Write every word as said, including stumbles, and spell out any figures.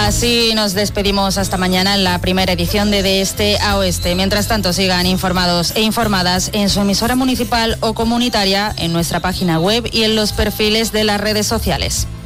Así nos despedimos hasta mañana en la primera edición de De Este a Oeste. Mientras tanto, sigan informados e informadas en su emisora municipal o comunitaria, en nuestra página web y en los perfiles de las redes sociales.